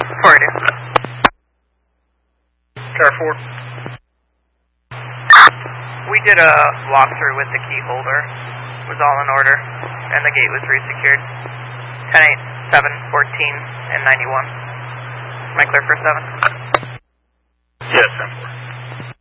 480. Car 4. We did a walkthrough with the key holder. It was all in order, and the gate was resecured. 10, 8, 7, 14, and 91. Am I clear for 7? Yes, I'm 4.